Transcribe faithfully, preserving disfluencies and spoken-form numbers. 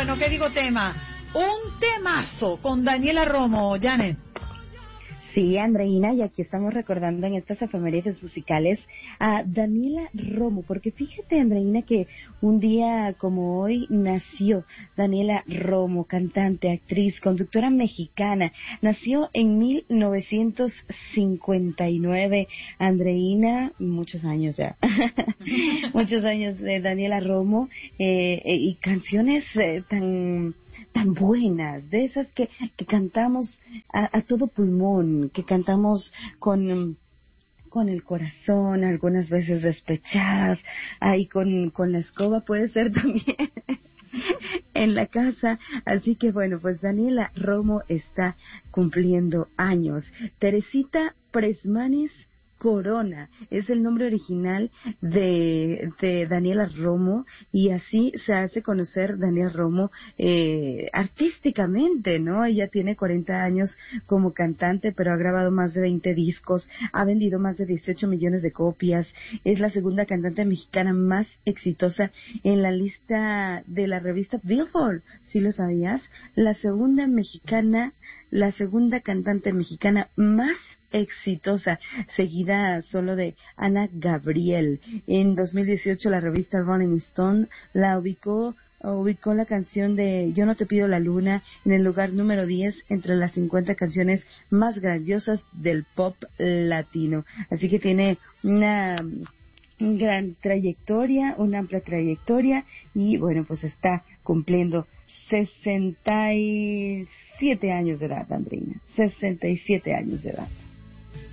bueno, ¿qué digo tema? Un temazo con Daniela Romo, Janet. Sí, Andreina, y aquí estamos recordando en estas efemérides musicales a Daniela Romo, porque fíjate, Andreina, que un día como hoy nació Daniela Romo, cantante, actriz, conductora mexicana. Nació en mil novecientos cincuenta y nueve, Andreina, muchos años ya, muchos años de Daniela Romo, eh, eh, y canciones eh, tan... tan buenas, de esas que, que cantamos a, a todo pulmón, que cantamos con, con el corazón, algunas veces despechadas, ahí con, con la escoba puede ser también en la casa. Así que bueno, pues Daniela Romo está cumpliendo años. Teresita Presmanes Corona es el nombre original de, de Daniela Romo, y así se hace conocer Daniela Romo eh, artísticamente, ¿no? Ella tiene cuarenta años como cantante, pero ha grabado más de veinte discos, ha vendido más de dieciocho millones de copias, es la segunda cantante mexicana más exitosa en la lista de la revista Billboard, ¿sí lo sabías? La segunda mexicana, la segunda cantante mexicana más exitosa, seguida solo de Ana Gabriel. En dos mil dieciocho la revista Rolling Stone la ubicó ubicó la canción de Yo no te pido la luna en el lugar número diez entre las cincuenta canciones más grandiosas del pop latino. Así que tiene una gran trayectoria, una amplia trayectoria, y bueno, pues está cumpliendo sesenta y siete años de edad, Andreina, sesenta y siete años de edad.